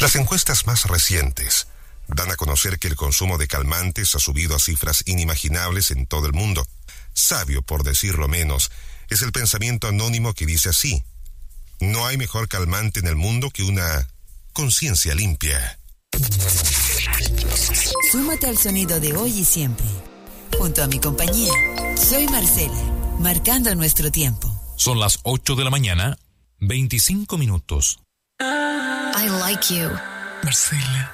Las encuestas más recientes dan a conocer que el consumo de calmantes ha subido a cifras inimaginables en todo el mundo. Sabio, por decirlo menos, es el pensamiento anónimo que dice así: no hay mejor calmante en el mundo que una conciencia limpia. Súmate al sonido de hoy y siempre. Junto a mi compañía, soy Marcela, marcando nuestro tiempo. Son las 8 de la mañana, 25 minutos. I like you, Marcela.